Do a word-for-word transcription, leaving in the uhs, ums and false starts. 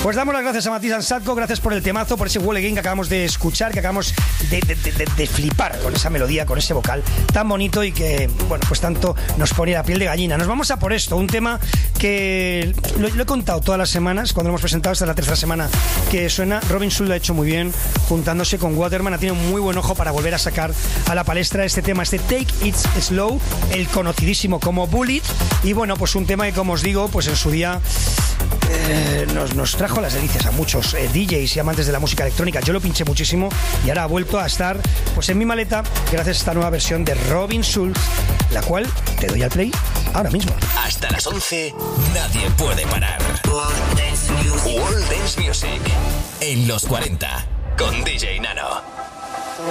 Pues damos las gracias a Matías Ansatko, gracias por el temazo, por ese Wall Again que acabamos de escuchar, que acabamos de, de, de, de flipar con esa melodía, con ese vocal tan bonito y que, bueno, pues tanto nos pone la piel de gallina. Nos vamos a por esto, un tema que lo, lo he contado todas las semanas, cuando lo hemos presentado, esta es la tercera semana que suena. Robin Schulz lo ha hecho muy bien, juntándose con Waterman, ha tenido un muy buen ojo para volver a sacar a la palestra este tema, este Take It Slow, el conocidísimo como Bullet, y bueno, pues un tema que, como os digo, pues en su día eh, nos, nos trajo las delicias a muchos eh, D Js y amantes de la música electrónica. Yo lo pinché muchísimo y ahora ha vuelto a estar pues en mi maleta gracias a esta nueva versión de Robin Schulz, la cual te doy al play ahora mismo. Hasta las once, nadie puede parar. World Dance Music. World Dance Music en los cuarenta con D J Nano.